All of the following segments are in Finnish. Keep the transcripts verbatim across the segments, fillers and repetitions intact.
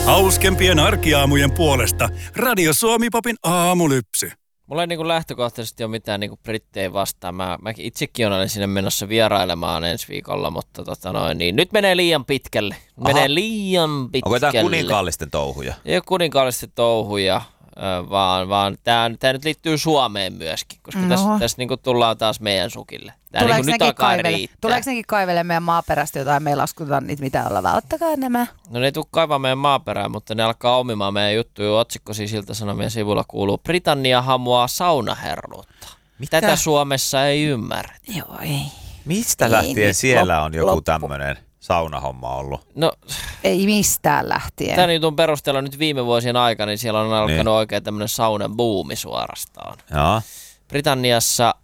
Hauskempien arkiaamujen puolesta Radio Suomi-popin aamulypsy. Mulla ei niinku lähtökohtaisesti ole mitään niinku brittejä vastaan. Mä, mä itsekin olen sinne menossa vierailemaan ensi viikolla, mutta tota noin, niin nyt menee liian pitkälle. Menee Aha. liian pitkälle. Onko tämä kuninkaallisten touhuja? Ei ole kuninkaallisten touhuja, vaan, vaan tämä nyt liittyy Suomeen myöskin, koska no. tässä, tässä niinku tullaan taas meidän sukille. Tää niinku nyt alkaa kaivele- riittää. Tuleeko nekin kaivelemaan meidän maaperästä jotain, me ei laskuta niitä mitä ollaan? Ottakaa nämä. No ne ei tule kaivaa meidän maaperää, mutta ne alkaa omimaan meidän juttuja. Otsikko siis Ilta-Sanomien sivulla kuuluu: Britannia hamuaa saunaherruutta. Mitä? Tätä Suomessa ei ymmärrä. Joo, ei. Mistä lähtien ei, siellä lop, on joku tämmöinen saunahomma ollut? No, ei mistään lähtien. Tämän jutun perusteella nyt viime vuosien aikana niin siellä on alkanut niin. oikein tämmöinen saunan buumi suorastaan. Joo. Britanniassa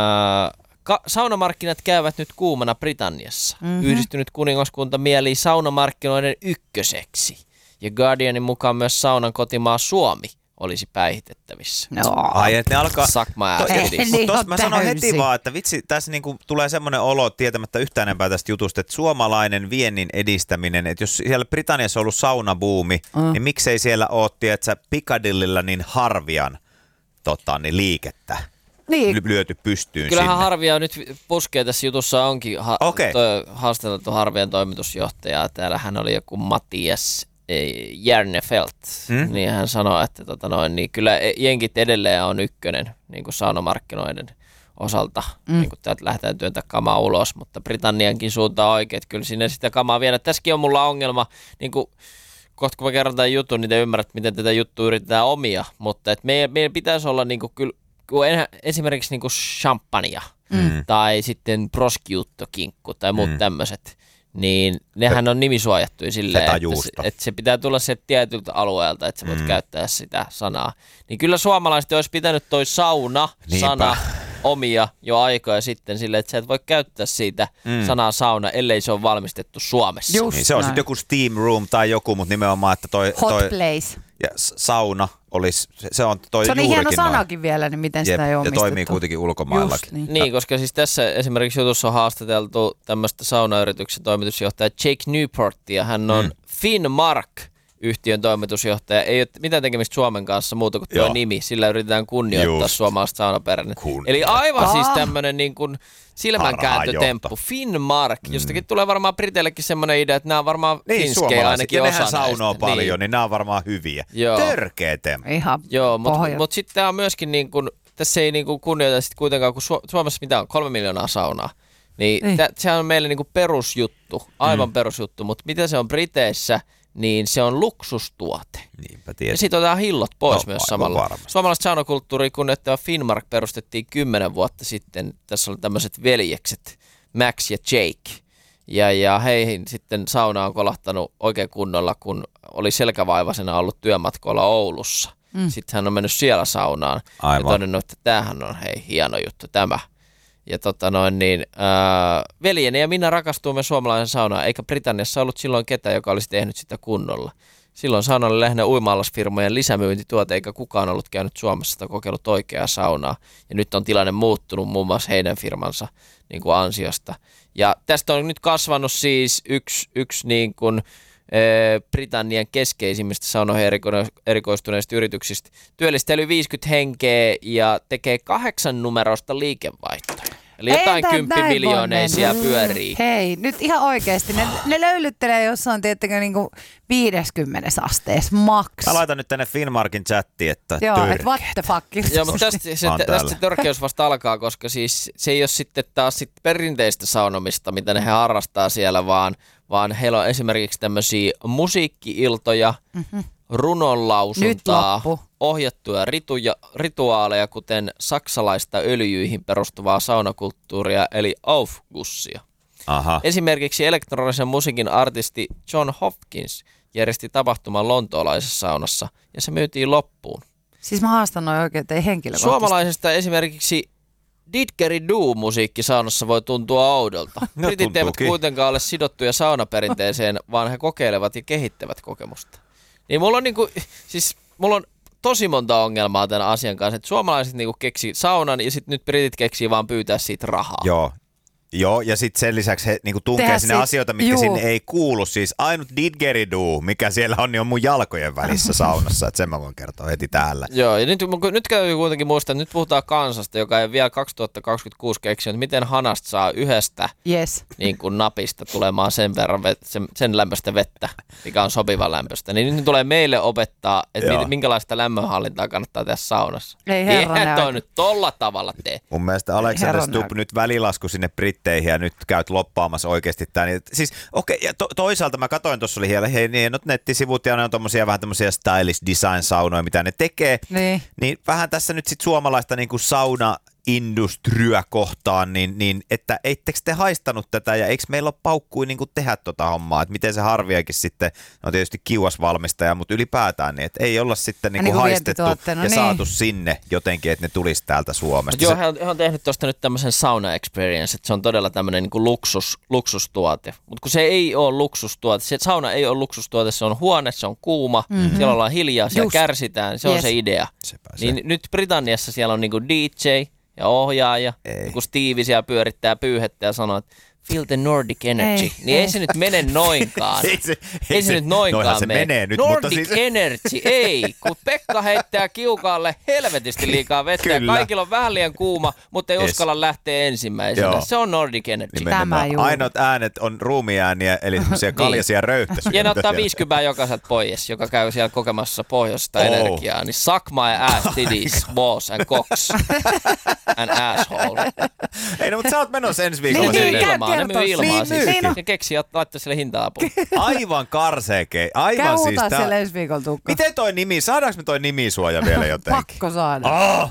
äh, ka- saunamarkkinat käyvät nyt kuumana Britanniassa. Mm-hmm. Yhdistynyt kuningaskunta mielii saunamarkkinoiden ykköseksi. Ja Guardianin mukaan myös saunan kotimaa Suomi olisi päihitettävissä. No. Ai, että ne alkaa... Suck my ass. Mutta mä sanon heti vaan, että vitsi, tässä niinku tulee semmoinen olo tietämättä yhtään enempää tästä jutusta, että suomalainen viennin edistäminen, että jos siellä Britanniassa on ollut saunabuumi, mm. niin miksei siellä ole, tiedätkö, Piccadillyllä niin Harvian tota, niin liikettä niin. lyöty pystyyn. Kyllähän sinne. Harvia nyt puskee tässä jutussa onkin ha- okay. toi, haastateltu Harvian toimitusjohtaja. Täällä hän oli joku Matias Järnefelt, hmm? niin hän sanoi, että tota noin, niin kyllä jenkit edelleen on ykkönen niin kuin saunamarkkinoiden osalta, mm. niin kuin täältä lähdetään työntää kamaa ulos, mutta Britanniankin suuntaan oikein, että kyllä sinne sitä kamaa viedä. Tässäkin on mulla ongelma, niin kuin, kohta kun mä kerron tämän jutun, niin te ymmärrät, miten tätä juttua yritetään omia, mutta että meidän, meidän pitäisi olla niin kuin, kyllä, esimerkiksi niin kuin champagnea mm. tai sitten prosciutto-kinkku tai muut mm. tämmöiset. Niin nehän on nimisuojattuja silleen, että se, että se pitää tulla sieltä tietyltä alueelta, että sä voit mm. käyttää sitä sanaa. Niin kyllä suomalaiset olisi pitänyt toi sauna-sana omia jo aikoja sitten silleen, että sä et voi käyttää siitä mm. sanaa sauna, ellei se ole valmistettu Suomessa. Niin, se on sitten joku steam room tai joku, mutta nimenomaan, että toi... Hot toi place. Ja sauna olisi, se on toi se on niin hieno sanakin noin. Vielä, niin miten sitä Jep, ei ole ja toimii kuitenkin ulkomaillakin. Just, niin. niin, koska siis tässä esimerkiksi jutussa on haastateltu tämmöistä saunayrityksen toimitusjohtaja Jake Newportia. Hän on mm. Finnmark-yhtiön toimitusjohtaja. Ei ole mitään tekemistä Suomen kanssa muuta kuin tuo Joo. nimi. Sillä yritetään kunnioittaa Just. suomalaista saunaperennettä. Eli aivan ah. siis tämmöinen niin kuin silmänkääntötemppu. Finnmark. Mm. Jostakin tulee varmaan Briteillekin semmoinen idea, että nämä on varmaan niin, finskejä ainakin osa näistä. Ja nehän saunoo paljon, niin. niin nämä on varmaan hyviä. Joo. Törkeä temppu. Ihan Joo, mutta mut sitten tämä on myöskin niin kuin, tässä ei niin kuin kunnioita sit kuitenkaan, kun Su- Suomessa mitä on, kolme miljoonaa saunaa. Niin tä, sehän on meille niin kuin perusjuttu, aivan mm. perusjuttu, mutta mitä se on Briteissä, niin se on luksustuote. Niinpä tiedän. Ja sitten otetaan hillot pois no, myös samalla. Varmasti. Suomalaista saunakulttuuria kunnioittava Finnmark perustettiin kymmenen vuotta sitten. Tässä oli tämmöiset veljekset, Max ja Jake. Ja, ja heihin sitten sauna on kolahtanut oikein kunnolla, kun oli selkävaivaisena ollut työmatkoilla Oulussa. Mm. Sitten hän on mennyt siellä saunaan Aivan. ja todennut, että tämähän on hei hieno juttu tämä. Ja tota noin niin, äh, veljeni ja minä rakastuimme suomalaisen saunaan, eikä Britanniassa ollut silloin ketään, joka olisi tehnyt sitä kunnolla. Silloin sauna oli lähinnä uima-allasfirmojen lisämyyntituote, eikä kukaan ollut käynyt Suomessa tai kokeillut oikeaa saunaa. Ja nyt on tilanne muuttunut muun muassa heidän firmansa niin kuin ansiosta. Ja tästä on nyt kasvanut siis yksi, yksi niin kuin, e, Britannian keskeisimmistä saunoihin eriko- erikoistuneista yrityksistä. Työllistää yli viisikymmentä henkeä ja tekee kahdeksan numeroista liikevaihtoa. Eli jotain kymppimiljoneisia pyörii. Hei, nyt ihan oikeasti. Ne, ne löylyttelee jossain, tiettäkö, niin kuin viideskymmenes asteessa maks. Mä laitan nyt tänne Finnmarkin chattiin, että Joo, että what the fuck. Joo, mutta tästä se, tästä se törkeys vasta alkaa, koska siis se ei ole sitten taas sit perinteistä saunomista, mitä ne he harrastaa siellä, vaan, vaan heillä on esimerkiksi tämmöisiä musiikki-iltoja, mm-hmm. runonlausuntaa, ohjattuja rituja, rituaaleja, kuten saksalaista öljyihin perustuvaa saunakulttuuria, eli Aufgussia. Aha. Esimerkiksi elektronisen musiikin artisti John Hopkins järjesti tapahtuman lontoolaisessa saunassa, ja se myytiin loppuun. Siis mä haastan noin oikein, että ei henkilökohtaisesti. Suomalaisesta esimerkiksi Didgeridoo-musiikki saunassa voi tuntua oudolta. No, Britit eivät kuitenkaan ole sidottuja saunaperinteeseen, vaan he kokeilevat ja kehittävät kokemusta. Niin mulla on niinku, siis mulla on tosi monta ongelmaa tämän asian kanssa, että suomalaiset niinku keksii saunan ja sitten nyt britit keksii vaan pyytää siitä rahaa. Joo. Joo, ja sitten sen lisäksi he niinku tunkee Tehdä sinne sit- asioita, mitkä juu. sinne ei kuulu. Siis ainut didgeridoo, mikä siellä on, niin on mun jalkojen välissä saunassa. Että sen mä voin kertoa heti täällä. Joo, ja nyt, nyt käy kuitenkin muistaa, että nyt puhutaan kansasta, joka ei vielä kaksituhattakaksikymmentäkuusi keksinyt, miten hanasta saa yhdestä Yes. niin kuin napista tulemaan sen verran vet, sen, sen lämpöistä vettä, mikä on sopiva lämpöistä. Niin nyt tulee meille opettaa, että Joo. mit, minkälaista lämmönhallintaa kannattaa tehdä saunassa. Ei herranen Eihän toi aika. nyt tolla tavalla tee. Mun mielestä Alexander Herranen Stubb aika. nyt välilasku sinne Britteihin ja nyt käyt loppaamassa oikeasti tää. Siis okei, okay, ja to, toisaalta mä katsoin tuossa oli hieno, hei hienot nettisivut ja ne on tommosia vähän tämmösiä stylish design saunoja, mitä ne tekee. Niin. Niin vähän tässä nyt sit suomalaista niinku sauna industryä kohtaan, niin, niin että eittekö te haistanut tätä ja eikö meillä ole paukkui niin kuin tehdä tota hommaa, että miten se Harviakin sitten, no tietysti kiuas valmistaja, mutta ylipäätään niin, että ei olla sitten niin kuin niin kuin haistettu ja vientituotteena, niin. saatu sinne jotenkin, että ne tulisi täältä Suomesta. Joo, Se- hän, hän on tehnyt tuosta nyt tämmöisen sauna experience, että se on todella tämmöinen niin kuin luksus, luksustuote. Mutta kun se ei ole luksustuote, se sauna ei ole luksustuote, se on huone, se on kuuma, mm-hmm. siellä ollaan hiljaa, siellä Just. kärsitään, se on Yes. se idea. Sepä se. Niin nyt Britanniassa siellä on niinku D J ja ohjaaja, Ei. kun Steve siellä pyörittää pyyhettä ja sanoo, että feel the Nordic energy. Ei, niin ei. ei. se nyt mene noinkaan. Ei se- ei ei se, se- nyt noinkaan noihan se mene. menee nyt, Nordic mutta siis- energy, ei. Kun Pekka heittää kiukaalle helvetisti liikaa vettä ja Kyllä. kaikilla on vähän liian kuuma, mutta ei Yes. uskalla lähteä ensimmäisenä. Joo. Se on Nordic energy. Nimenomaan. Tämä juuri. Ainoat äänet on ruumiääniä, eli semmoisia kaljaisia röyhtäisiä. Ja ne ottaa viisikymmentä jokaiselta pois, joka käy siellä kokemassa pohjoista Oh. energiaa. Niin suck my ass, titties, balls and cocks and asshole. Ei no, mutta sä oot menossa ensi viikolla Niin, sinne. niin, ilmaa, ne kertoo. myy ilmaa Niin siis. myykin. Ja keksi laittaa sille hintalapun. Aivan karseekei. Käy Aivan siis uutta tää... siellä ensi viikolla tukka. Miten toi nimi, saadaanko me toi nimisuoja vielä jotenkin? Pakko saada. Oh!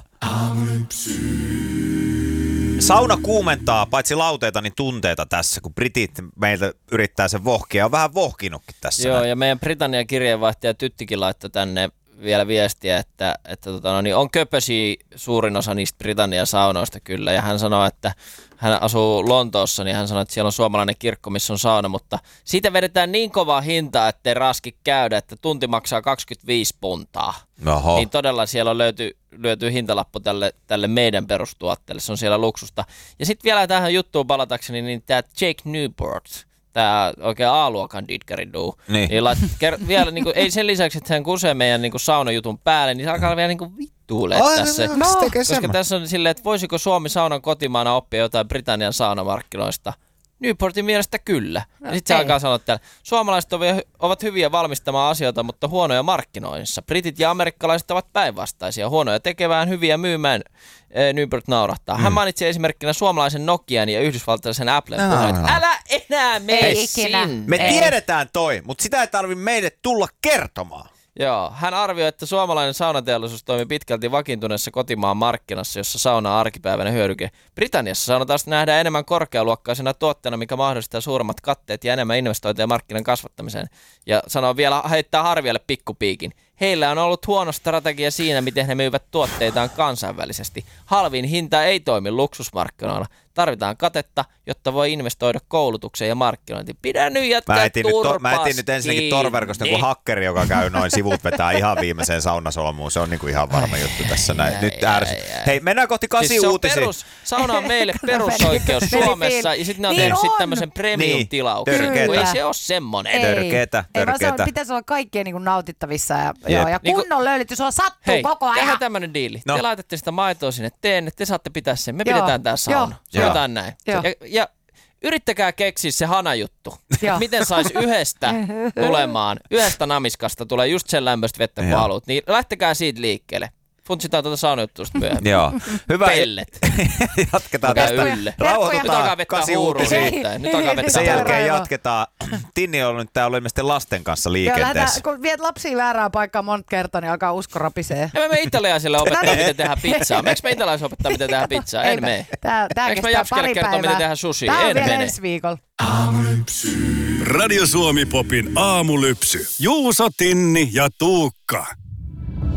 Sauna kuumentaa paitsi lauteita, niin tunteita tässä, kun britit meiltä yrittää sen vohkia. On vähän vohkinutkin tässä. Joo, näin. ja meidän Britannian kirjeenvaihtaja Tyttikin laittoi tänne vielä viestiä, että, että tota, no niin, on köpösiä suurin osa niistä Britannian saunoista kyllä. Ja hän sanoi, että hän asuu Lontoossa, niin hän sanoi, että siellä on suomalainen kirkko, missä on sauna, mutta siitä vedetään niin kovaa hintaa, ettei raski käydä, että tunti maksaa kaksikymmentäviisi puntaa. Oho. Niin todella siellä on löyty, löytyy hintalappu tälle, tälle meidän perustuotteelle, se on siellä luksusta. Ja sitten vielä tähän juttuun palatakseni, niin tämä Jake Newport, tämä oikein A-luokan didgeridoo, Niin. niin lait, ker- vielä, niin kuin, ei sen lisäksi, että hän kusee meidän niin kuin saunajutun päälle, niin se alkaa vielä niin kuin vittuilee Ai, tässä. no, no, se tekee Koska semmoinen. tässä on silleen, että voisiko Suomi saunan kotimaana oppia jotain Britannian saunamarkkinoista. Newportin mielestä kyllä. Ja sitten se ei. alkaa sanoa, että suomalaiset ovat- ovat hyviä valmistamaan asioita, mutta huonoja markkinoinnissa. Britit ja amerikkalaiset ovat päinvastaisia, huonoja tekevään, hyviä myymään. Eh, Newport naurahtaa. Hän mainitsi esimerkkinä suomalaisen Nokian ja yhdysvaltalaisen Applen Aa. puheen. Älä enää mene Ei ikinä. sinne. Me Ei. tiedetään toi, mutta sitä ei tarvi meille tulla kertomaan. Joo, hän arvioi, että suomalainen saunateollisuus toimii pitkälti vakiintuneessa kotimaan markkinassa, jossa sauna on arkipäiväinen hyödyke. Britanniassa sauna taas nähdään enemmän korkealuokkaisena tuotteena, mikä mahdollistaa suuremmat katteet ja enemmän investointeja markkinan kasvattamiseen. Ja sanoo vielä, heittää Harvialle pikkupiikin. Heillä on ollut huono strategia siinä, miten he myyvät tuotteitaan kansainvälisesti. Halvin hinta ei toimi luksusmarkkinoilla. Tarvitaan katetta, jotta voi investoida koulutukseen ja markkinointiin. Pidä nyt jätkää Mä etin, nyt, to, turpas mä etin nyt ensinnäkin torverkosta joku hakkeri, joka käy noin sivut vetää ihan viimeiseen saunasolmuun. Se on niinku ihan varma juttu tässä näin. ai, Nyt ai, ärsyt. ai, ai. Hei, mennään kohti kasi Siis se on uutisia. perus, sauna on meille perusoikeus Meni Suomessa fiil- ja sitten ne on Niin tehnyt sit on. tämmöisen premium-tilauksen. Niin, Kun ei törkeetä. se ole semmonen. Ei. Törkeetä, Ei vaan se on, törkeetä. pitäisi olla kaikkien niin kuin nautittavissa ja, Jep. joo, ja Niin kuin- kunnon löydetty, se on sattuu Hei, koko ajan. tehdään tämmönen diili. No. Te laitatte sitä maitoa sinne teenne, te saatte pitää sen. Me Joo, pidetään tää sauna. joo, Sanotaan näin. joo. Ja, ja yrittäkää keksiä se hanajuttu. Joo. Et miten sais yhdestä tulemaan, yhdestä namiskasta tulee just sen lämpöistä vettä kun Joo. haluat. Niin lähtekää siitä liikkeelle. Funtsitaan tuota saunajuttuista myöhemmin. Joo. Hyvä. Pellet. Jatketaan Käy tästä. ylle. Nyt Rauhoitutaan alkaa vettää kasi huuruun uutisia. nimittäin. Nyt alkaa vettää Sen jälkeen Aivan. jatketaan. Tinni on nyt täällä ilmeisesti lasten kanssa Joo, liikenteessä. lähdetään, kun viet lapsia väärään paikkaan monta kertaa, niin alkaa usko rapisee. Ja me mene italialaisille opettaa, No niin. miten tehdään pizzaa. Meekö me italialaisille opettaa, miten tehdään pizzaa? En mene. Tää, tää Eikö mä kestää Japskelle pari kertoa, päivää. miten tehdään sushia? Tää on En vielä mene. ensi viikolla. Radio Suomi Popin aamulypsy. Juuso, Tinni ja Tuukka.